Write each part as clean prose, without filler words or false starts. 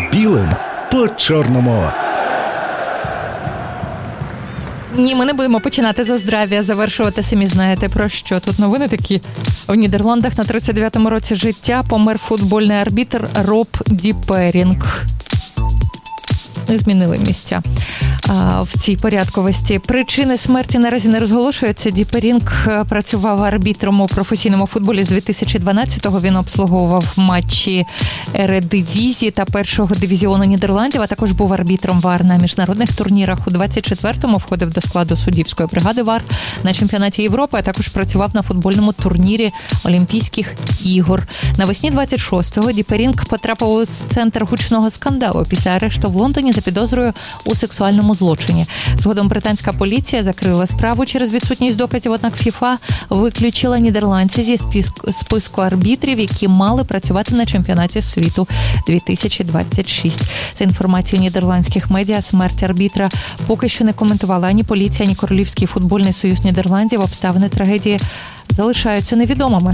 Білим по чорному. Ні, ми не будемо починати за здрав'я, завершувати самі знаєте про що. Тут новини такі. В Нідерландах на 39-му році життя помер футбольний арбітр Роб Діперінг. Змінили місця в цій порядковості. Причини смерті наразі не розголошуються. Діперінг працював арбітром у професійному футболі з 2012-го. Він обслуговував матчі Ередивізії та першого дивізіону Нідерландів, а також був арбітром ВАР на міжнародних турнірах. У 24-му входив до складу суддівської бригади ВАР на чемпіонаті Європи, а також працював на футбольному турнірі Олімпійських ігор. Навесні 26-го Діперінг потрапив у центр гучного скандалу після арешту в Лондоні за підозрою у сексуальному злочині. Згодом британська поліція закрила справу через відсутність доказів, однак ФІФА виключила нідерландця зі списку арбітрів, які мали працювати на чемпіонаті світу 2026. За інформацією нідерландських медіа, смерть арбітра поки що не коментувала ані поліція, ані Королівський футбольний союз Нідерландів. Обставини трагедії залишаються невідомими.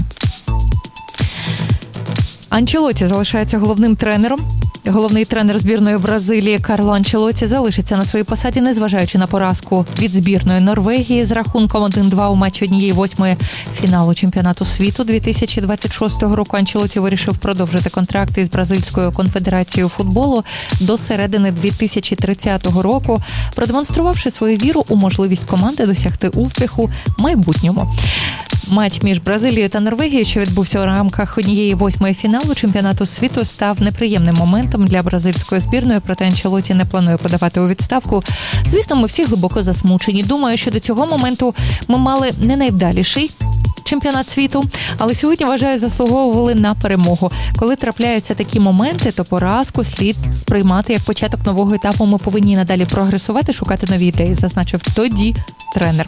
Анчелотті залишається головним тренером. Головний тренер збірної Бразилії Карло Анчелотті залишиться на своїй посаді, незважаючи на поразку від збірної Норвегії з рахунком 1-2 у матчі 1/8 фіналу чемпіонату світу 2026 року. Анчелотті вирішив продовжити контракт із Бразильською конфедерацією футболу до середини 2030 року, продемонструвавши свою віру у можливість команди досягти успіху в майбутньому. Матч між Бразилією та Норвегією, що відбувся у рамках 1/8 фіналу чемпіонату світу, став неприємним моментом для бразильської збірної, проте Анчелотті не планує подавати у відставку. Звісно, ми всі глибоко засмучені. Думаю, що до цього моменту ми мали не найвдаліший чемпіонат світу, але сьогодні, вважаю, заслуговували на перемогу. Коли трапляються такі моменти, то поразку слід сприймати як початок нового етапу. Ми повинні надалі прогресувати, шукати нові ідеї, зазначив тоді тренер.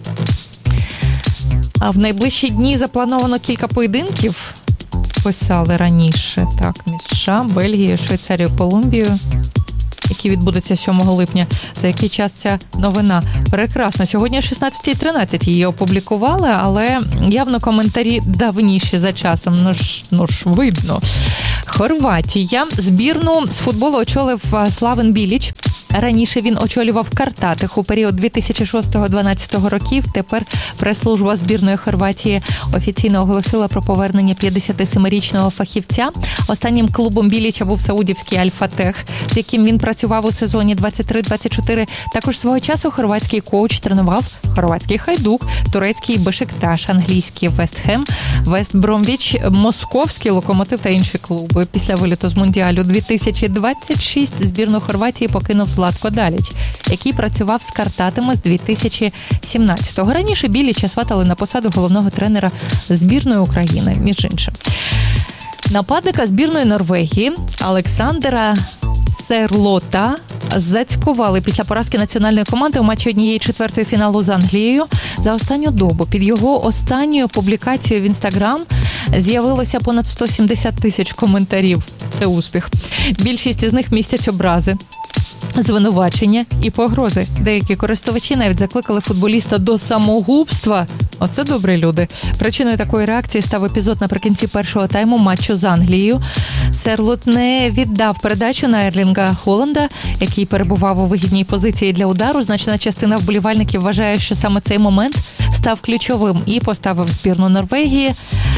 А в найближчі дні заплановано кілька поєдинків, писали раніше, так, між США, Бельгією, Швейцарією, Колумбією, які відбудуться 7 липня. За який час ця новина? Прекрасно. Сьогодні о 16:13 її опублікували, але явно коментарі давніші за часом. Ну ж видно. Хорватія. Збірну з футболу очолив Славен Біліч. Раніше він очолював Картатих у період 2006-2012 років. Тепер прес-служба збірної Хорватії офіційно оголосила про повернення 57-річного фахівця. Останнім клубом Біліча був саудівський Аль-Фатех, з яким він працював у сезоні 23-24. Також свого часу хорватський коуч тренував хорватський Хайдук, турецький Бешикташ, англійський Вестхем, Вест-Бромвіч, московський Локомотив та інші клуби. Після виліту з Мундіалю 2026 збірну Хорватії покинув Златко Даліч, який працював з Картатами з 2017-го. Раніше Біліча сватали на посаду головного тренера збірної України, між іншим. Нападника збірної Норвегії Олександра Серлота зацькували після поразки національної команди у матчі 1/4 фіналу з Англією за останню добу. Під його останньою публікацією в Інстаграм з'явилося понад 170 тисяч коментарів. Це успіх. Більшість із них містять образи, звинувачення і погрози. Деякі користувачі навіть закликали футболіста до самогубства. Оце добрі люди. Причиною такої реакції став епізод наприкінці першого тайму матчу з Англією. Серлот не віддав передачу на Ерлінга Холланда, який перебував у вигідній позиції для удару. Значна частина вболівальників вважає, що саме цей момент став ключовим і поставив збірну Норвегії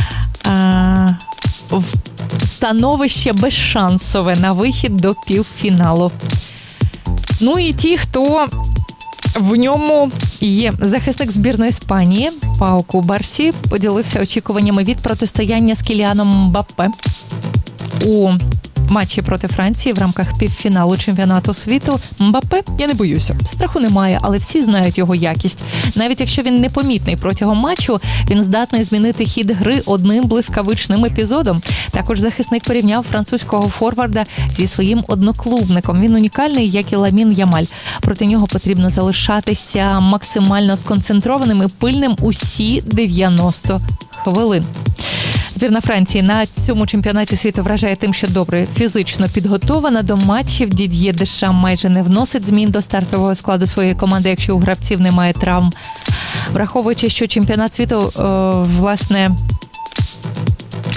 в становище безшансове на вихід до півфіналу. Ну і ті, хто в ньому є. Захисник збірної Іспанії Пау Кубарсі поділився очікуваннями від протистояння з Кіліаном Мбаппе у матчі проти Франції в рамках півфіналу чемпіонату світу. Мбаппе, я не боюся, страху немає, але всі знають його якість. Навіть якщо він непомітний протягом матчу, він здатний змінити хід гри одним блискавичним епізодом. Також захисник порівняв французького форварда зі своїм одноклубником. Він унікальний, як і Ламін Ямаль. Проти нього потрібно залишатися максимально сконцентрованим і пильним усі 90 хвилин. Збірна Франції на цьому чемпіонаті світу вражає тим, що добре фізично підготована до матчів. Дід'є Дешам майже не вносить змін до стартового складу своєї команди, якщо у гравців немає травм. Враховуючи, що чемпіонат світу, власне,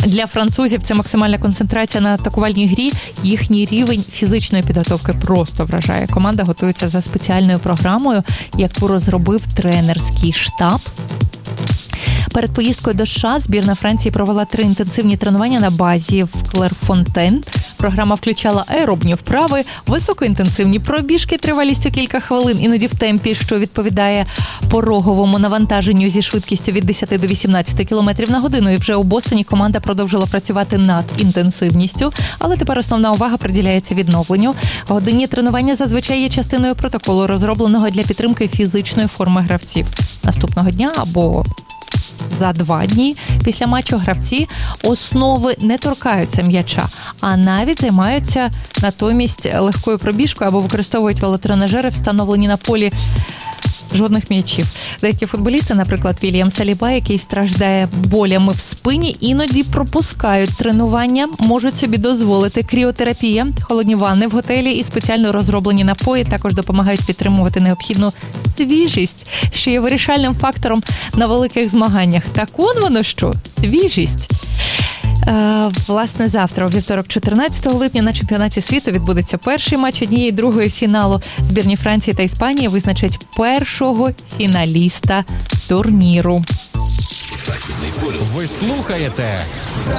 Для французів це максимальна концентрація на атакувальній грі. Їхній рівень фізичної підготовки просто вражає. Команда готується за спеціальною програмою, яку розробив тренерський штаб. Перед поїздкою до США збірна Франції провела 3 інтенсивні тренування на базі в Клерфонтен. Програма включала аеробні вправи, високоінтенсивні пробіжки тривалістю кілька хвилин, іноді в темпі, що відповідає пороговому навантаженню зі швидкістю від 10 до 18 км на годину. І вже у Бостоні команда продовжила працювати над інтенсивністю, але тепер основна увага приділяється відновленню. Годинні тренування зазвичай є частиною протоколу, розробленого для підтримки фізичної форми гравців. Наступного дня або за 2 дні після матчу гравці основи не торкаються м'яча, а навіть займаються натомість легкою пробіжкою або використовують велотренажери, встановлені на полі. Жодних м'ячів. Деякі футболісти, наприклад, Вільям Саліба, який страждає болями в спині, іноді пропускають тренування, можуть собі дозволити. Кріотерапія, холодні ванни в готелі і спеціально розроблені напої також допомагають підтримувати необхідну свіжість, що є вирішальним фактором на великих змаганнях. Так он воно що? Свіжість. Власне, завтра, у вівторок, 14 липня, на чемпіонаті світу відбудеться перший матч однієї другої фіналу. Збірні Франції та Іспанії визначать першого фіналіста турніру. Ви слухаєте